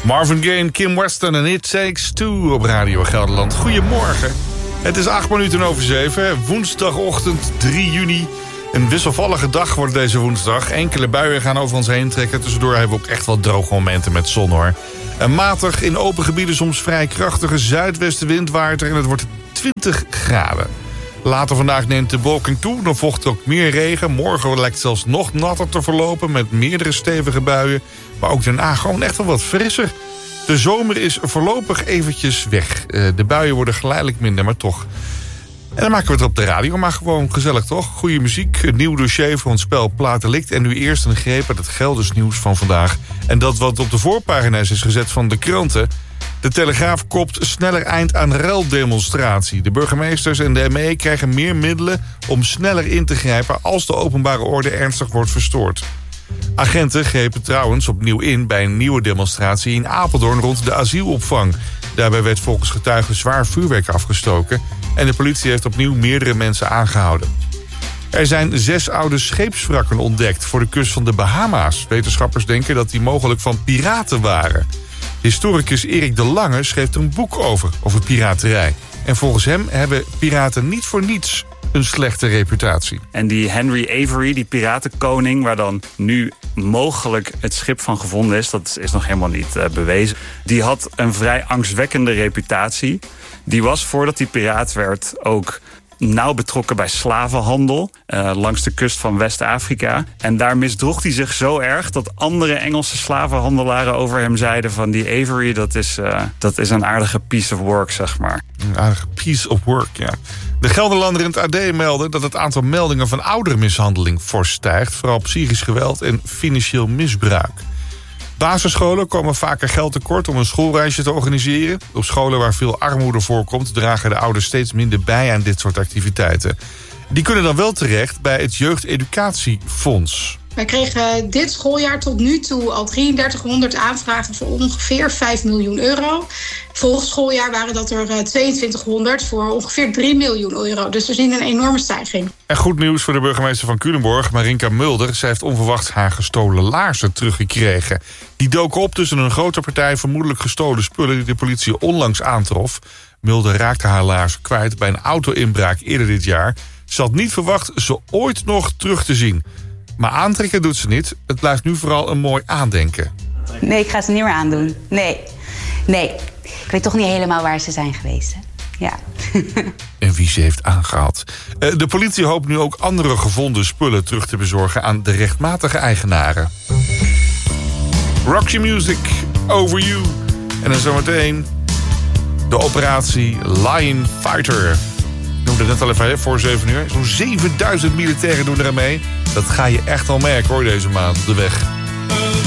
Marvin Gaye, Kim Weston en It Takes Two op Radio Gelderland. Goedemorgen. Het is 7:08, woensdagochtend 3 juni. Een wisselvallige dag wordt deze woensdag. Enkele buien gaan over ons heen trekken. Tussendoor hebben we ook echt wel droge momenten met zon, hoor. Een matig in open gebieden soms vrij krachtige zuidwestenwind waait er en het wordt 20 graden. Later vandaag neemt de bewolking toe, dan volgt er ook meer regen. Morgen lijkt het zelfs nog natter te verlopen met meerdere stevige buien. Maar ook daarna gewoon echt wel wat frisser. De zomer is voorlopig eventjes weg. De buien worden geleidelijk minder, maar toch. En dan maken we het op de radio, maar gewoon gezellig toch? Goede muziek, een nieuw dossier voor ons spel Platelikt. En nu eerst een greep uit het Gelders nieuws van vandaag. En dat wat op de voorpagina's is gezet van de kranten. De Telegraaf kopt sneller eind aan ruildemonstratie. De burgemeesters en de ME krijgen meer middelen om sneller in te grijpen als de openbare orde ernstig wordt verstoord. Agenten grepen trouwens opnieuw in bij een nieuwe demonstratie in Apeldoorn rond de asielopvang. Daarbij werd volgens getuigen zwaar vuurwerk afgestoken en de politie heeft opnieuw meerdere mensen aangehouden. Er zijn 6 oude scheepswrakken ontdekt voor de kust van de Bahama's. Wetenschappers denken dat die mogelijk van piraten waren. Historicus Erik de Lange schreef er een boek over piraterij. En volgens hem hebben piraten niet voor niets een slechte reputatie. En die Henry Avery, die piratenkoning, waar dan nu mogelijk het schip van gevonden is, dat is nog helemaal niet bewezen, die had een vrij angstwekkende reputatie. Die was, voordat hij piraat werd, ook nauw betrokken bij slavenhandel langs de kust van West-Afrika. En daar misdroeg hij zich zo erg dat andere Engelse slavenhandelaren over hem zeiden van die Avery, dat is een aardige piece of work, zeg maar. Een aardige piece of work, ja. De Gelderlander en het AD melden dat het aantal meldingen van oudermishandeling fors stijgt, vooral psychisch geweld en financieel misbruik. Basisscholen komen vaker geld tekort om een schoolreisje te organiseren. Op scholen waar veel armoede voorkomt dragen de ouders steeds minder bij aan dit soort activiteiten. Die kunnen dan wel terecht bij het Jeugdeducatiefonds. Wij kregen dit schooljaar tot nu toe al 3300 aanvragen voor ongeveer 5 miljoen euro. Vorig schooljaar waren dat er 2200 voor ongeveer 3 miljoen euro. Dus we zien een enorme stijging. En goed nieuws voor de burgemeester van Culemborg, Marinka Mulder. Zij heeft onverwachts haar gestolen laarzen teruggekregen. Die doken op tussen een grote partij vermoedelijk gestolen spullen die de politie onlangs aantrof. Mulder raakte haar laarzen kwijt bij een auto-inbraak eerder dit jaar. Ze had niet verwacht ze ooit nog terug te zien. Maar aantrekken doet ze niet. Het blijft nu vooral een mooi aandenken. Nee, ik ga ze niet meer aandoen. Nee. Ik weet toch niet helemaal waar ze zijn geweest. Hè? Ja. En wie ze heeft aangehaald. De politie hoopt nu ook andere gevonden spullen terug te bezorgen aan de rechtmatige eigenaren. Roxy Music, Over You. En dan zometeen de operatie Lion Fighter. Ik noemde het net al even voor 7 uur. Zo'n 7000 militairen doen eraan mee. Dat ga je echt al merken, hoor, deze maand op de weg.